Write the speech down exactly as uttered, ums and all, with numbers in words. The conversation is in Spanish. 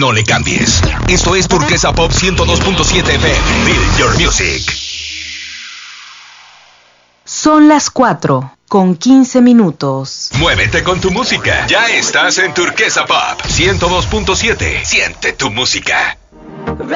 No le cambies. Esto es Turquesa Pop ciento dos punto siete F M. Build your music. Son las cuatro con quince minutos. Muévete con tu música. Ya estás en Turquesa Pop ciento dos punto siete. Siente tu música.